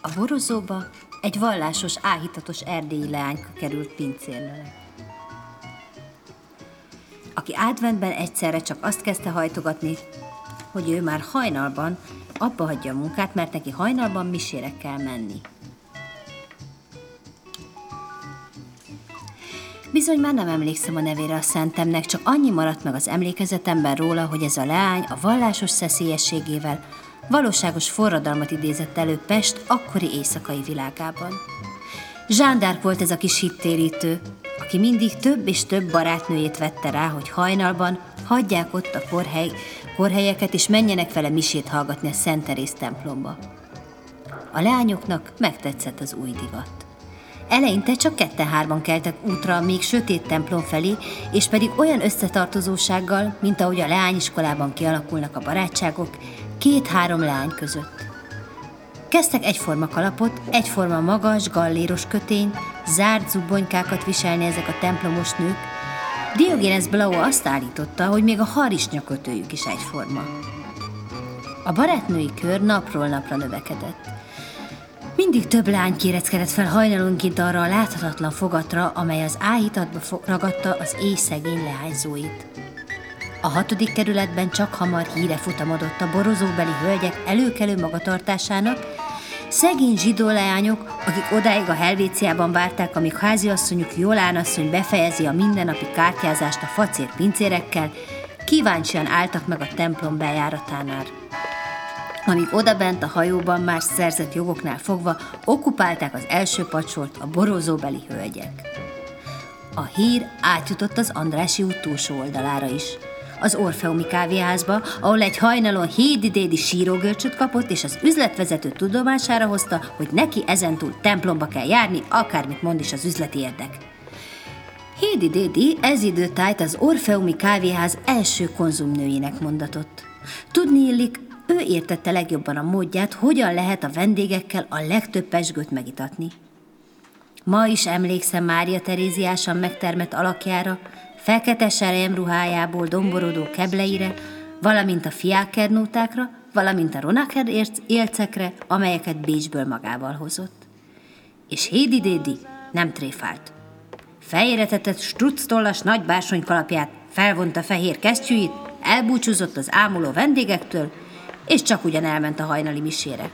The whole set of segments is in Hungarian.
A borozóba egy vallásos, áhítatos erdélyi leányka került pincérlőnek, aki adventben egyszerre csak azt kezdte hajtogatni, hogy ő már hajnalban abba hagyja a munkát, mert neki hajnalban misére kell menni. Bizony már nem emlékszem a nevére a szentemnek, csak annyi maradt meg az emlékezetemben róla, hogy ez a leány a vallásos szeszélyességével valóságos forradalmat idézett elő Pest akkori éjszakai világában. Jeanne d'Arc volt ez a kis hittérítő, aki mindig több és több barátnőjét vette rá, hogy hajnalban hagyják ott a kórhelyeket, és menjenek vele misét hallgatni a Szent Teréz templomba. A leányoknak megtetszett az új divat. Eleinte csak 2-3 keltek útra a még sötét templom felé, és pedig olyan összetartozósággal, mint ahogy a leányiskolában kialakulnak a barátságok, 2-3 leány között. Kezdtek egyforma kalapot, egyforma magas, galléros kötényt, zárt zubbonykákat viselni ezek a templomos nők. Diogenes Blau azt állította, hogy még a harisnyakötőjük is egyforma. A barátnői kör napról napra növekedett. Mindig több lány kéreckedett fel hajnalonként arra a láthatatlan fogatra, amely az áhítatba ragadta az éjszegény leányzóit. A 6. kerületben csak hamar híre futamodott a borozóbeli hölgyek előkelő magatartásának, szegény zsidó leányok, akik odáig a helvéciában várták, amíg háziasszonyuk Jolán asszony befejezi a mindennapi kártyázást a facér pincérekkel, kíváncsian álltak meg a templom bejáratánál. Amíg odabent a hajóban már szerzett jogoknál fogva okkupálták az első padsort a borozóbeli hölgyek. A hír átjutott az Andrássy út túlsó oldalára is, az Orfeumi kávéházba, ahol egy hajnalon Hédi dédi sírógörcsöt kapott, és az üzletvezető tudomására hozta, hogy neki ezentúl templomba kell járni, akármit mond is az üzleti érdek. Hédi dédi ez időtájt az Orfeumi kávéház első konzumnőjének mondatott. Tudni illik, ő értette legjobban a módját, hogyan lehet a vendégekkel a legtöbb pezsgőt megitatni. Ma is emlékszem Mária Teréziásan megtermett alakjára, fekete serem ruhájából domborodó kebleire, valamint a fiákernótákra, valamint a Ronacher élcekre, amelyeket Bécsből magával hozott. És Hédi dédi nem tréfált. Fejére tetett strucctollas nagy bársonykalapját, felvonta fehér kesztyűit, elbúcsúzott az ámuló vendégektől, és csak ugyan elment a hajnali misére.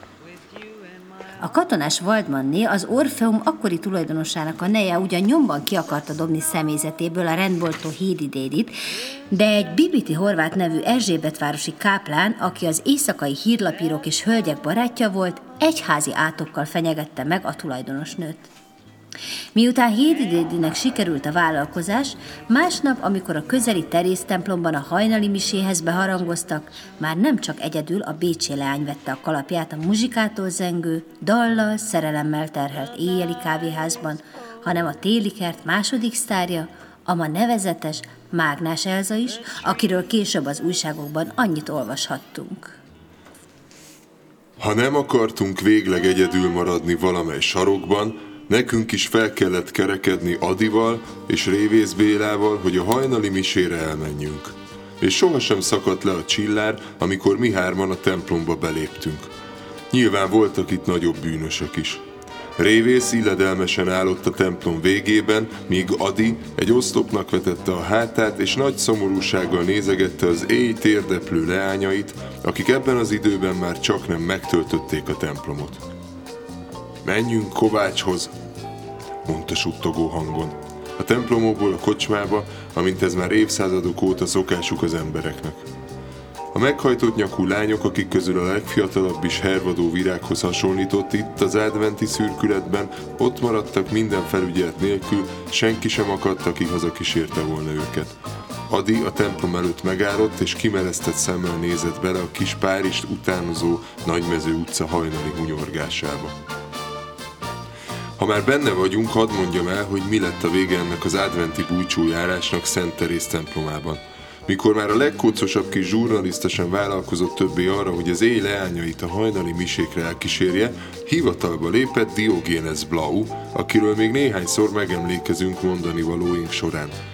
A katonás Waldmanné, az Orfeum akkori tulajdonosának a neje ugyan nyomban ki akarta dobni személyzetéből a rendboltó Hédi dédit, de egy bibiti horvát nevű Erzsébetvárosi káplán, aki az éjszakai hírlapírók és hölgyek barátja volt, egyházi átokkal fenyegette meg a tulajdonosnőt. Miután Hédi dédinek sikerült a vállalkozás, másnap, amikor a közeli Teréz templomban a hajnali miséhez beharangoztak, már nem csak egyedül a bécsi leány vette a kalapját a muzsikától zengő, dallal, szerelemmel terhelt éjjeli kávéházban, hanem a téli kert második sztárja, a ma nevezetes Mágnás Elza is, akiről később az újságokban annyit olvashattunk. Ha nem akartunk végleg egyedül maradni valamely sarokban, nekünk is fel kellett kerekedni Adival és Révész Bélával, hogy a hajnali misére elmenjünk. És sohasem szakadt le a csillár, amikor mi 3 a templomba beléptünk. Nyilván voltak itt nagyobb bűnösök is. Révész illedelmesen állott a templom végében, míg Adi egy oszlopnak vetette a hátát, és nagy szomorúsággal nézegette az éj térdeplő leányait, akik ebben az időben már csaknem megtöltötték a templomot. Menjünk Kovácshoz, mondta suttogó hangon. A templomokból a kocsmába, amint ez már évszázadok óta szokásuk az embereknek. A meghajtott nyakú lányok, akik közül a legfiatalabb is hervadó virághoz hasonlított itt az adventi szürkületben, ott maradtak minden felügyelet nélkül, senki sem akadt, aki hazakísérte volna őket. Adi a templom előtt megállott, és kimeresztett szemmel nézett bele a kis Párizst utánozó Nagymező utca hajnali hunyorgásába. Ha már benne vagyunk, hadd mondjam el, hogy mi lett a vége ennek az adventi búcsújárásnak Szent Teréz templomában. Mikor már a legkócosabb kis zsurnalista sem vállalkozott többé arra, hogy az éj leányait a hajnali misékre elkísérje, hivatalba lépett Diogenes Blau, akiről még néhányszor megemlékezünk mondani valóink során.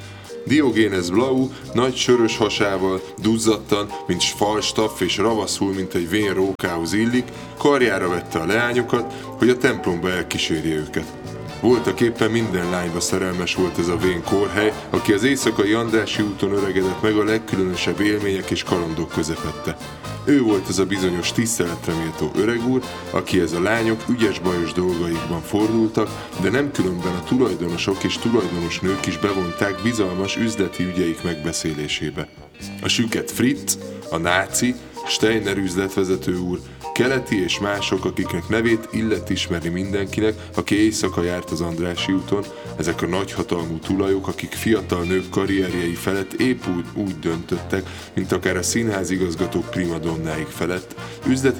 Diogenes Blau nagy sörös hasával, duzzadtan, mint falstaff és ravaszul, mint egy vén rókához illik, karjára vette a leányokat, hogy a templomba elkísérje őket. Voltak éppen minden lányba szerelmes volt ez a vén kórhely, aki az éjszakai Andrássy úton öregedett meg a legkülönösebb élmények és kalandok közepette. Ő volt az a bizonyos tiszteletre méltó öreg úr, akihez a lányok ügyes-bajos dolgaikban fordultak, de nem különben a tulajdonosok és tulajdonos nők is bevonták bizalmas üzleti ügyeik megbeszélésébe. A süket Fritz, a náci, Steiner üzletvezető úr, Keleti és mások, akiknek nevét illet ismerni mindenkinek, aki éjszaka járt az Andrássy úton, ezek a nagyhatalmú tulajok, akik fiatal nők karrierjei felett épp úgy döntöttek, mint akár a színházigazgatók primadonnáik felett, üzleti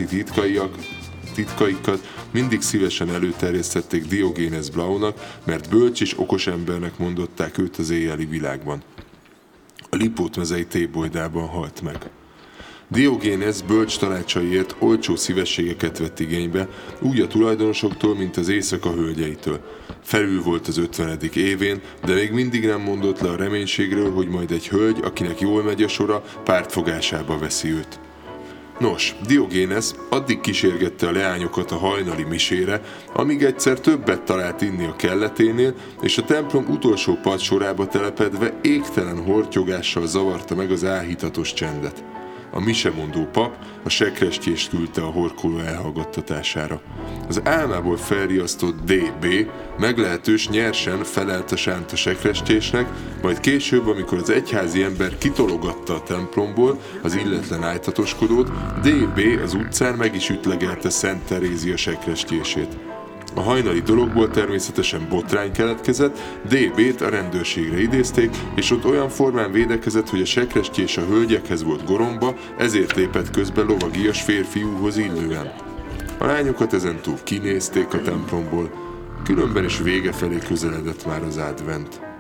titkaikat mindig szívesen előterjesztették Diogenes Blaunak, mert bölcs és okos embernek mondották őt az éjjeli világban. A Lipót-mezei tébolydában halt meg. Diogenes bölcs tanácsaiért olcsó szívességeket vett igénybe, úgy a tulajdonosoktól, mint az éjszaka hölgyeitől. Felül volt az 50. évén, de még mindig nem mondott le a reménységről, hogy majd egy hölgy, akinek jól megy a sora, pártfogásába veszi őt. Nos, Diogenes addig kísérgette a leányokat a hajnali misére, amíg egyszer többet talált inni a kelleténél, és a templom utolsó padsorába telepedve égtelen hortyogással zavarta meg az áhítatos csendet. A misemondó pap a sekrestjést küldte a horkoló elhallgattatására. Az álmából felriasztott D.B. meglehetős nyersen felelt a sánta sekrestjésnek, majd később, amikor az egyházi ember kitologatta a templomból az illetlen ájtatoskodót, D.B. az utcán meg is ütlegelte Szent Terézia sekrestjését. A hajnali dologból természetesen botrány keletkezett, D.B.-t a rendőrségre idézték, és ott olyan formán védekezett, hogy a sekrestjés a hölgyekhez volt goromba, ezért lépett közbe lovagias férfiúhoz illően. A lányokat ezentúl kinézték a templomból, különben is vége felé közeledett már az advent.